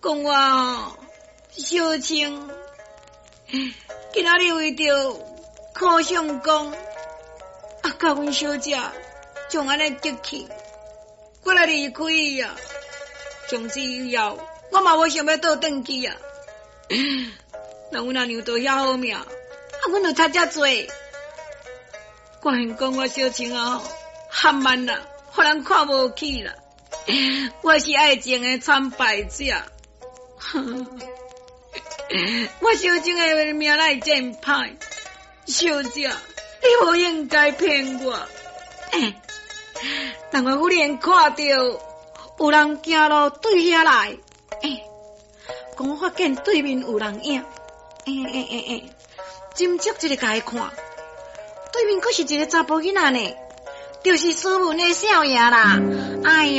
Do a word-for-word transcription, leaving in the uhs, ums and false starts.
讲我小青，今仔日为着考上工，啊，甲阮小姐将安尼激气，我来离开伊啊！从此以后，我嘛无想要倒转去啊！若阮阿娘都遐好命，啊，阮就读遮济。我现讲我小青啊，汉慢啦，互人看无起啦。我是爱情的惨败者，我小青的命来真歹。小姐，你无应该骗我。但我忽然看到有人行路对遐来，讲我发现对面有人影，诶诶诶诶，斟酌一个甲伊看，对面可是一个查甫囡仔呢，就是斯文的少爷啦。哎呀！